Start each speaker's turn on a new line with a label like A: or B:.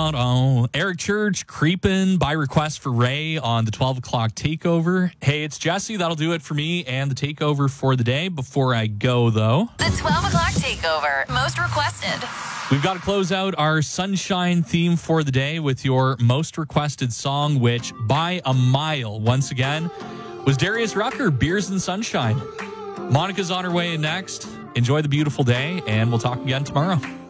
A: Eric Church, Creepin' by request for Ray on the 12 o'clock takeover. Hey, it's Jesse. That'll do it for me and the takeover for the day. Before I go, though,
B: the 12 o'clock takeover, most requested.
A: We've got to close out our sunshine theme for the day with your most requested song, which by a mile, once again, was Darius Rucker, Beers and Sunshine. Monica's on her way next. Enjoy the beautiful day, and we'll talk again tomorrow.